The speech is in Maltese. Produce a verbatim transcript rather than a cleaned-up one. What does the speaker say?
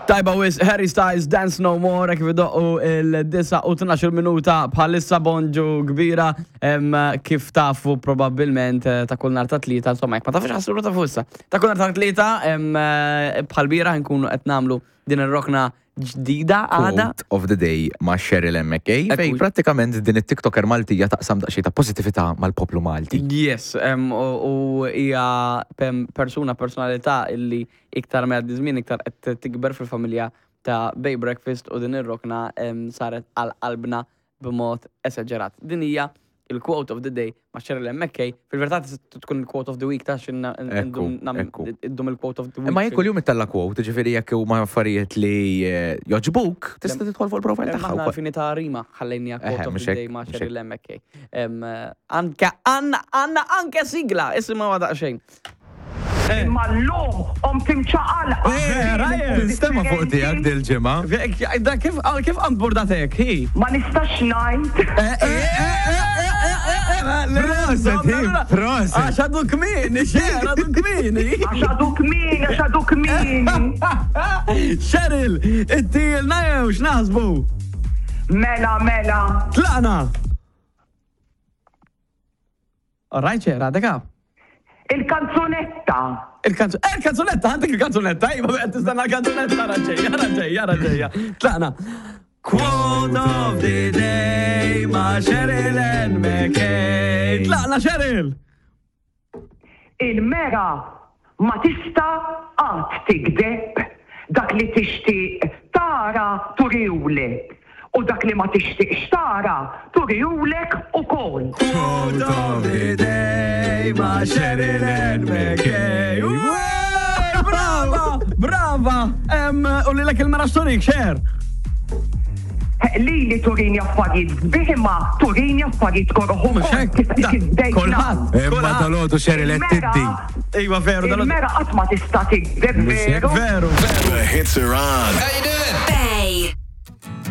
Tajba wis Harry Styles Dance No More kif idoqqu il-disa u tnax minuta bħalissa bonġu kbira kif tafu probabbilment ta' kull nar ta' tlieta, insomma jekk ma tafux ħassru ta' fussa. Ta' kull nar ta' tlieta bħal bira nkunu qed nagħmlu din ir-rokna ġdida għada. Quote of the day ma' Cheryl M K, fej pratikament din it-TikToker Maltija taqsam daqsxejn ta' positività mal-poplu Malti. Yes, u hija persuna personalità illi iktar me għaddi żmien iktar qed tikber fil-familja ta' Bay Breakfast u din ir-rokna saret għal qalbna b'mod esaġerat. Din hija il-quote of the day ma' Cheryl M K, fil-verità tkun il-quote of the week ta' xin iddum il-quote of the week. Ma jekk kuljum it-tella quote, ġifieri jekk huma affarijiet li joġbuk, tista' tidħol fuq il-profile tagħha. Aħna fini ta' rima ħallejni quote of the day ma' Cheryl M K. Anke għandna anke sigla, isimha ma daqsxejn. Imma l-lum, om timċaqal. Rajel, stema fuq tijak dil-ġimma. Kif għand bordatek, hi? Ma nistax najt. Proset, hi, proset. Għaxadu kmini, xer, għadu kmini. Għaxadu kmini, għaxadu kmini. Cheryl, it-til, najew, xnaħsbu? Mela, mela. Tlaqna. Alright, xer, għadek għab. Il-kanzunetta. Il-kanzunetta, għandek il-kanzunetta, jibba bħed tistanna il-kanzunetta, raġeja, raġeja, raġeja. Tlaqna. Quote of the day ma' Cheryl M K. Tlaqna, Cheryl. Il-mera ma tista għad tikdeb dak li tixtieq tara turiwlek. U dak li ma tixtieqx tara turiwlek ukoll. Quote of the day ma' Cheryl M K. Brava, brava. U li l-ek il-mera storik, xer. Li li turini affarijiet biħima, turini affarijiet korroħu. Kolħat. Imma dal-għodu Cheryl ettiddi. Iwa veru, dal-għodu. Il-mera qatt ma tista' tikdeb veru. Veru, veru. The hits are on. How you doing? Bay.